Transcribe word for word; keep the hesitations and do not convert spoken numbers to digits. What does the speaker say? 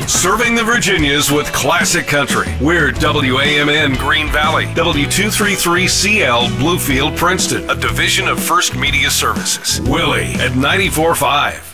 Serving the Virginias with classic country. We're W A M N Green Valley, W two thirty-three C L Bluefield, Princeton, a division of First Media Services. Willie at ninety-four point five.